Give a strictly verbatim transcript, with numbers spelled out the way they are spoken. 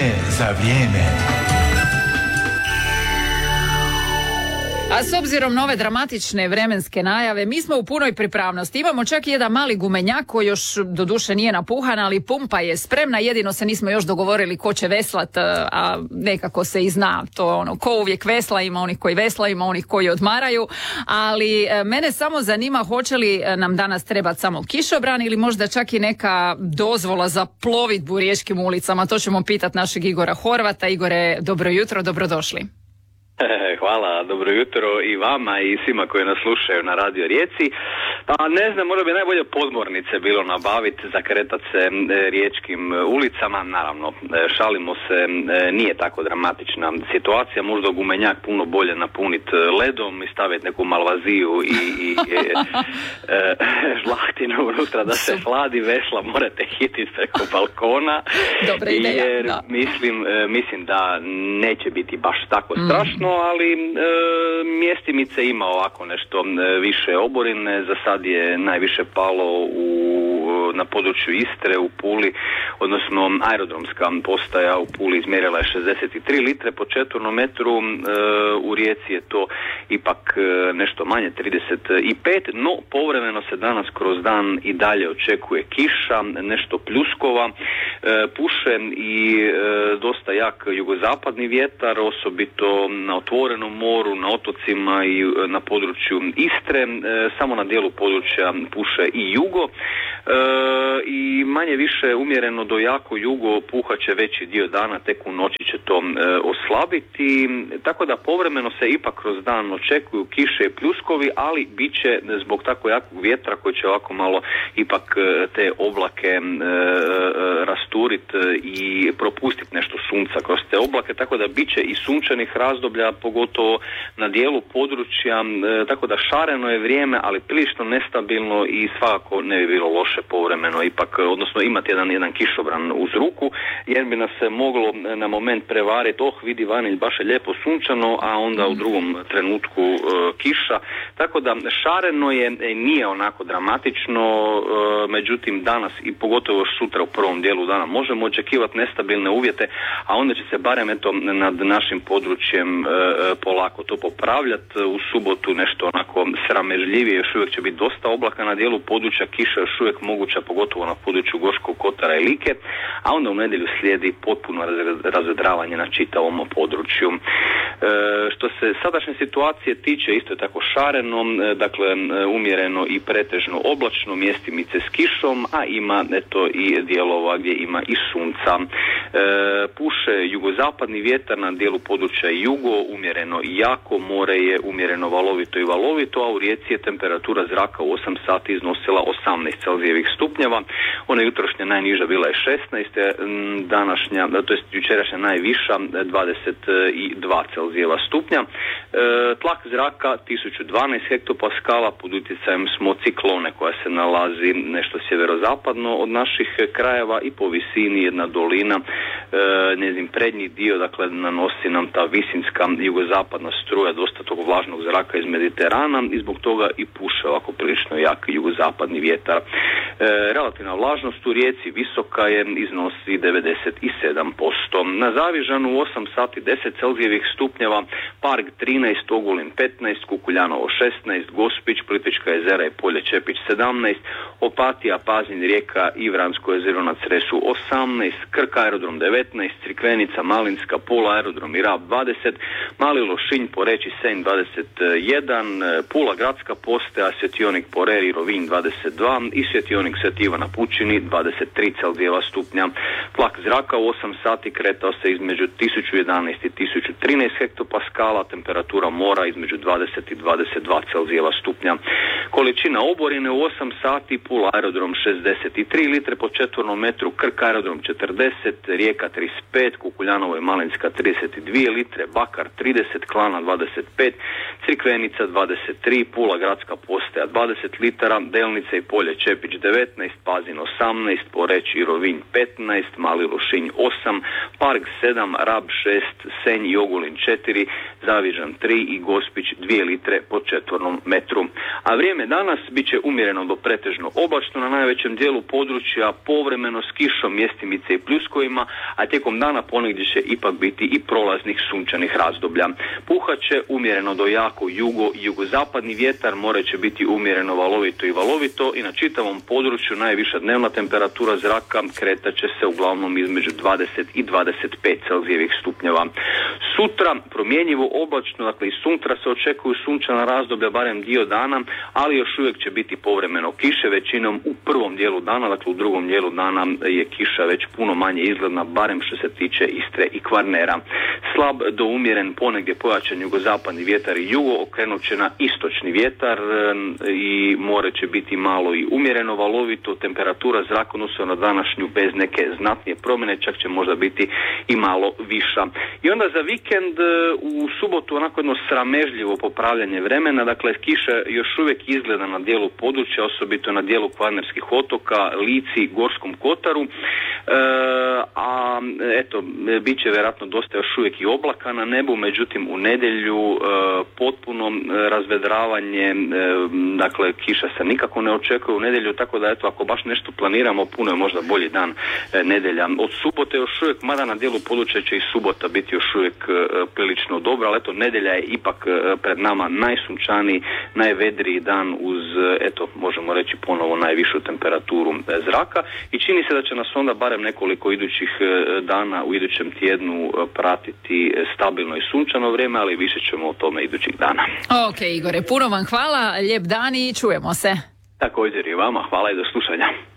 za vrijeme. A s obzirom na ove dramatične vremenske najave, mi smo u punoj pripravnosti. Imamo čak i jedan mali gumenjak koji još doduše nije napuhan, ali pumpa je spremna. Jedino se nismo još dogovorili ko će veslat, a nekako se i zna. To ono, ko uvijek vesla, ima onih koji vesla, ima onih koji odmaraju. Ali mene samo zanima hoće li nam danas trebati samo kišobran ili možda čak i neka dozvola za plovidbu riječkim ulicama. To ćemo pitati našeg Igora Horvata. Igore, dobro jutro, dobrodošli. Hvala, dobro jutro i vama i svima koji nas slušaju na Radio Rijeci. Pa ne znam, možda bi najbolje podmornice bilo nabaviti, zakretat se riječkim ulicama. Naravno, šalimo se, nije tako dramatična situacija. Možda gumenjak puno bolje napuniti ledom i staviti neku malvaziju i, i e, e, žlahtinu unutra da se hladi. Vesla morate hititi preko balkona. Dobra ideja, jer da. Mislim, mislim da neće biti baš tako strašno, ali e, mjestimice ima ovako nešto više oborine. Za sad je najviše palo u, na području Istre, u Puli, odnosno aerodromska postaja u Puli izmjerila je šezdeset tri litre po četvornom metru, e, u Rijeci je to ipak nešto manje, trideset pet, no povremeno se danas kroz dan i dalje očekuje kiša, nešto pljuskova, e, puše i e, dosta jak jugozapadni vjetar, osobito na otvorenom moru, na otocima i na području Istre, e, samo na dijelu područja puše i jugo e, i manje više umjereno do jako jugo puhaće veći dio dana, tek u noći će to e, oslabiti, tako da povremeno se ipak kroz dan očekuju kiše i pljuskovi, ali bit će zbog tako jakog vjetra koji će ovako malo ipak te oblake e, rasturiti i propustiti nešto sunca kroz te oblake, tako da bit će i sunčanih razdoblja, pogotovo na dijelu područja, e, tako da šareno je vrijeme, ali prilično nestabilno i svakako ne bi bilo loše povremeno ipak, odnosno imati jedan, jedan kišobran uz ruku, jer bi nas se moglo na moment prevariti, oh vidi vani baš je lijepo sunčano, a onda u drugom trenutku e, kiša, tako da šareno je, nije onako dramatično, e, međutim danas i pogotovo sutra u prvom dijelu dana možemo očekivati nestabilne uvjete, a onda će se barem eto nad našim područjem e, polako to popravljati. U subotu nešto onako sramežljivije, još uvijek će biti dosta oblaka na dijelu područja, kiša još uvijek moguća, pogotovo na području Gorskog kotara i Like, a onda u nedjelju slijedi potpuno razvedravanje na čitavom području. E, što se sadašnje situacije tiče, isto je tako šareno, e, dakle umjereno i pretežno oblačno, mjestimice s kišom, a ima eto i dijelova gdje ima i sunca. E, puše jugozapadni vjetar na dijelu područja jugo, umjereno i jako, more je umjereno valovito i valovito, a u Rijeci je temperatura zraka u osam sati iznosila osamnaest celzijevih stupnjeva. Ona jutrošnja najniža bila je šesnaest, današnja, to jest jučerašnja najviša dvadeset dva celzijeva stupnja. E, tlak zraka tisuću dvanaest hektopaskala, pod utjecajem smo ciklone koja se nalazi nešto sjeverozapadno od naših krajeva i po visini jedna dolina, e, njezin prednji dio, dakle nanosi nam ta visinska jugozapadna struja dosta tog vlažnog zraka iz Mediterana i zbog toga i puše ovako prilično jak jugozapadni vjetar. E, relativna vlažnost u Rijeci visoka je, iznosi devedeset sedam posto. Na Zavižanu u osam sati deset celzijevih stupnjeva, Park trinaest, Ogulin petnaest, Kukuljanovo šesnaest, Gospić, Plitvička jezera i Polje Čepić sedamnaest, Opatija, Pazin, Rijeka i Vransko jezero na Cresu osamnaest, Krk aerodrom devetnaest, Crikvenica, Malinska, Pula aerodrom i Rab dvadeset, Mali Lošinj, Poreč i Senj dvadeset jedan, Pula gradska postaja, Svjetionik Porer i Rovinj dvadeset dva i Svjetionik Sveti Ivan na Pučini dvadeset tri celzijeva stupnja. Tlak zraka u osam sati kretao se između tisuću jedanaest i tisuću trinaest hektopaskala, temperatura mora između dvadeset i dvadeset dva celzijeva stupnja. Količina oborine u osam sati, Pula aerodrom šezdeset tri litre po četvornom metru, Krk aerodrom četrdeset, Rijeka trideset pet, Kukuljanovo i Malinska trideset dvije litre, Bakar trideset, Klana dvadeset pet, Crikvenica dvadeset tri, Pula gradska postaja dvadeset litara, Delnice i Polje Čepić devetnaest, Pazin osamnaest, Poreč i Rovinj petnaest, Mali Lošinj osam, Park sedam, Rab šest, Senj i Ogulin četiri, Zavižan tri i Gospić dvije litre po četvornom metru. A vrijeme danas bit će umjereno do pretežno oblačno na najvećem dijelu područja, povremeno s kišom, mjestimice i pljuskovima, a tijekom dana ponegdje će ipak biti i prolaznih sunčanih razdoblja. Puhat će umjereno do jako jugo i jugozapadni vjetar, more će biti umjereno valovito i valovito i na čitavom području najviša dnevna temperatura zraka kretat će se uglavnom između dvadeset i dvadeset pet Celzijevih stupnjeva. Sutra promjenjivo oblačno, dakle i sutra se očekuju sunčana razdoblja barem dio dana, ali još uvijek će biti povremeno kiše, većinom u prvom dijelu dana, dakle u drugom dijelu dana je kiša već puno manje izgledna, barem što se tiče Istre i Kvarnera. Slab do umjeren ponegdje pojačan jugozapadni vjetar i jugo okrenut će na istočni vjetar i more će biti malo i umjereno valovito, temperatura zraka odnosno na današnju bez neke znatnije promjene, čak će možda biti i malo viša. I onda za vikend u subotu onako jedno sramežljivo popravljanje vremena, dakle kiša još uvijek izgleda na dijelu područja, osobito na dijelu Kvarnerskih otoka, Lici, Gorskom kotaru, e, a eto, bit će vjerojatno dosta još uvijek i oblaka na nebu, međutim u nedjelju e, potpuno razvedravanje, e, dakle kiša se nikako ne očekuje u nedjelju, tako da eto, ako baš nešto planiramo, puno je možda bolji dan e, nedjelja. Od subote još uvijek, mada na dijelu područja će i subota biti još uvijek e, prilično dobra, ali eto, nedjelja je ipak e, pred nama najsunčaniji, najvedriji dan uz, eto, možemo reći ponovo najvišu temperaturu e, zraka i čini se da će nas onda barem nekoliko idućih e, dana u idućem tjednu e, pratiti stabilno i sunčano vrijeme, ali više ćemo o tome idućih dana. Ok, Igore, puno vam hvala, lijep dan i čujemo se. Također i vama, hvala i do slušanja.